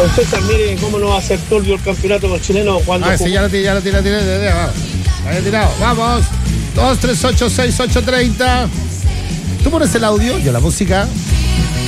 Don César, mire cómo no va a ser turbio el campeonato con chileno cuando... Sí, ya lo tiene, vamos. Lo había tirado, vamos. 2386830. Tú pones el audio, yo la música.